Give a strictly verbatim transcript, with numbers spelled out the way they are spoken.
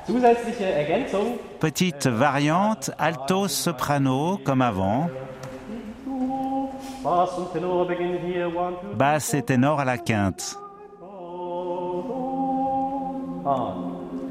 Zusätzliche Ergänzung. Petite variante, alto, soprano, comme avant. Bass und Tenor beginnen hier. One, two, Basse et ténor à la quinte. on.